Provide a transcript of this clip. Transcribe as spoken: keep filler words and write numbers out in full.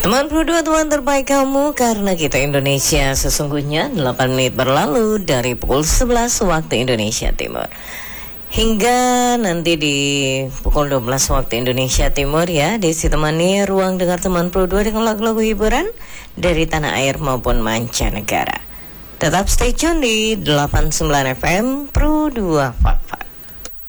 Teman Pro dua, teman terbaik kamu, karena kita Indonesia sesungguhnya delapan menit berlalu dari pukul sebelas waktu Indonesia Timur. Hingga nanti di pukul dua belas waktu Indonesia Timur ya, ditemani ruang dengar teman Pro dua dengan lagu-lagu hiburan dari tanah air maupun mancanegara. Tetap stay tune di delapan puluh sembilan F M Pro dua.